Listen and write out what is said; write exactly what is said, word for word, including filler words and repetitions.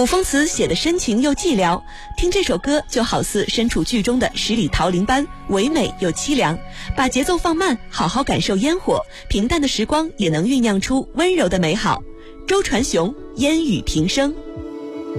古风词写得深情又寂寥，听这首歌就好似身处剧中的十里桃林般唯美又凄凉。把节奏放慢，好好感受烟火，平淡的时光也能酝酿出温柔的美好。周传雄，烟雨平生。